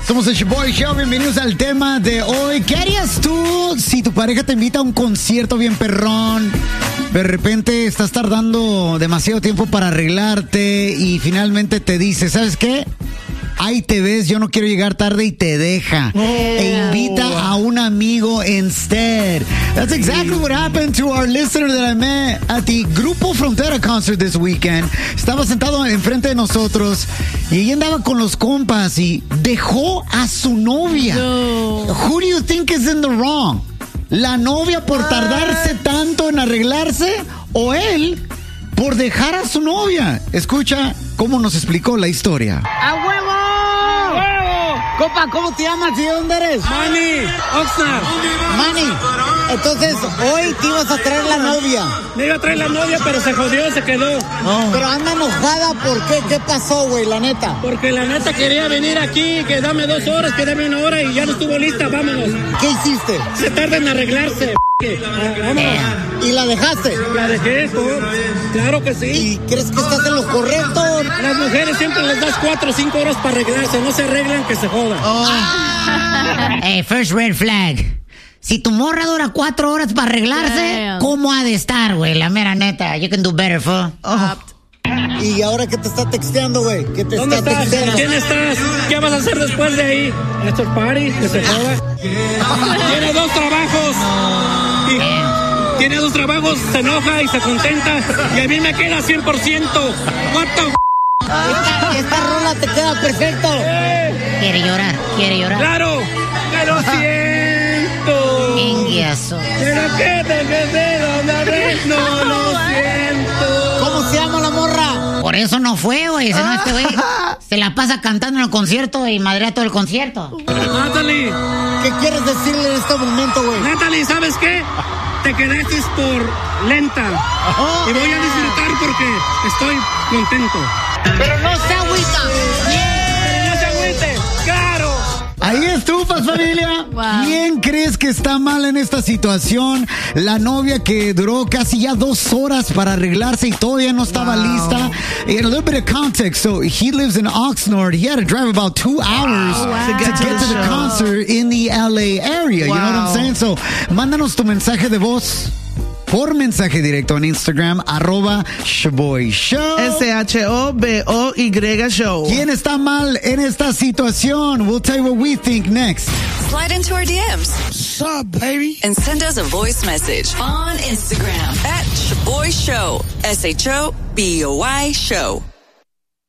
Somos el Shaboy Show, bienvenidos al tema de hoy. ¿Qué harías tú si tu pareja te invita a un concierto bien perrón? De repente estás tardando demasiado tiempo para arreglarte y finalmente te dice, ¿sabes qué? Ahí te ves, yo no quiero llegar tarde y te deja. E invita a un amigo instead. That's exactly what happened to our listener that I met at the Grupo Frontera concert this weekend. Estaba sentado enfrente de nosotros y ella andaba con los compas y dejó a su novia. No. Who do you think is in the wrong? ¿La novia por tardarse tanto en arreglarse o él por dejar a su novia? Escucha cómo nos explicó la historia. ¡A huevo! Copa, ¿cómo te llamas y de dónde eres? Manny, Oxnard. Manny, entonces hoy te ibas a traer la novia. Me iba a traer la novia, pero se jodió, se quedó. Oh. Pero anda enojada, ¿por qué? ¿Qué pasó, güey, la neta? Porque la neta quería venir aquí, que dame 2 horas, que dame 1 hora y ya no estuvo lista, vámonos. ¿Qué hiciste? Se tarda en arreglarse, vámonos. ¿Y la dejaste? La dejé, claro que sí. ¿Y crees que estás en lo correcto? A las mujeres siempre les das 4 o 5 horas para arreglarse, no se arreglan, que se jodan. Oh. Hey, first red flag. Si tu morra dura 4 horas para arreglarse, ¿cómo ha de estar, güey? La mera neta. You can do better, fool. Oh. ¿Y ahora qué te está texteando, güey? ¿Qué te ¿Dónde está estás? texteando? ¿Quién estás? ¿Qué vas a hacer después de ahí? After party, que se joda. Tiene 2 trabajos. Tiene 2 trabajos, se enoja y se contenta. Y a mí me queda 100%. What the Esta rola te queda perfecto. Quiere llorar. Claro, que lo siento. Inguiazo. Pero que te quedé una vez, no lo siento. ¿Cómo se llama la morra? Por eso no fue, güey. Si no, este güey se la pasa cantando en el concierto y madrea todo el concierto. Natalie. ¿Qué quieres decirle en este momento, güey? Natalie, ¿sabes qué? Te quedaste por lenta. Y voy a disfrutar porque estoy contento. Pero no se agüita. Pero no se agüite. ¡Claro! Ahí estufas, familia. Wow. ¿Quién crees que está mal en esta situación? La novia que duró casi ya 2 horas para arreglarse y todavía no estaba lista. And a little bit of context. So he lives in Oxnard. He had to drive about 2 hours to get to the concert in the LA area. You know what I'm saying? So mándanos tu mensaje de voz por mensaje directo en Instagram, @Shaboy Show. SHOBOY Show. ¿Quién está mal en esta situación? We'll tell you what we think next. Slide into our DMs. What's up, baby? And send us a voice message on Instagram @Shaboy Show. SHOBOY Show.